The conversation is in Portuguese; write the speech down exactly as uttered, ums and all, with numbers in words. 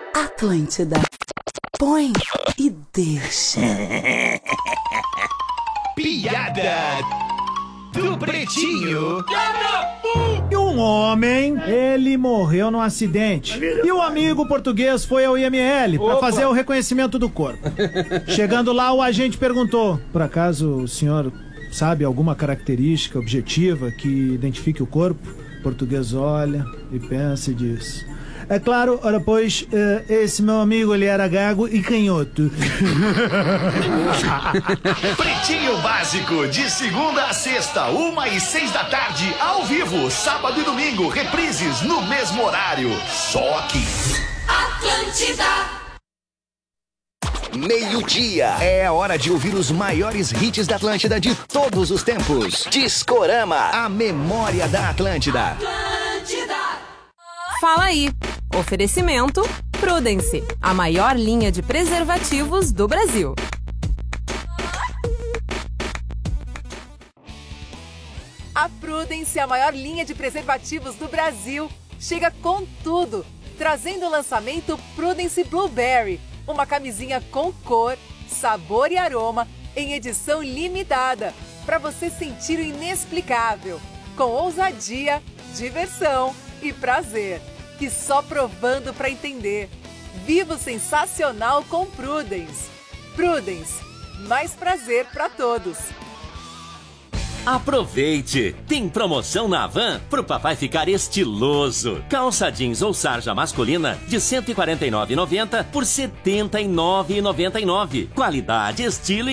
Atlântida. Põe e deixa. Piada do Pretinho. E um homem, ele morreu num acidente. E o amigo português foi ao I M L para fazer o reconhecimento do corpo. Chegando lá, o agente perguntou: por acaso o senhor sabe alguma característica objetiva que identifique o corpo? O português olha e pensa e diz: é claro, ora pois, uh, esse meu amigo, ele era gago e canhoto. Pretinho Básico, de segunda a sexta, uma e seis da tarde, ao vivo, sábado e domingo, reprises no mesmo horário, só aqui. Atlântida. Meio-dia. É a hora de ouvir os maiores hits da Atlântida de todos os tempos. Discorama, a memória da Atlântida. Atlântida. Fala aí. Oferecimento Prudence, a maior linha de preservativos do Brasil. A Prudence, a maior linha de preservativos do Brasil, chega com tudo, trazendo o lançamento Prudence Blueberry, uma camisinha com cor, sabor e aroma em edição limitada, para você sentir o inexplicável, com ousadia, diversão e prazer, que só provando para entender. Viva o sensacional com Prudence. Prudence, mais prazer para todos. Aproveite! Tem promoção na Havan pro papai ficar estiloso. Calça jeans ou sarja masculina de cento e quarenta e nove reais e noventa centavos por setenta e nove reais e noventa e nove centavos. Qualidade, estilo e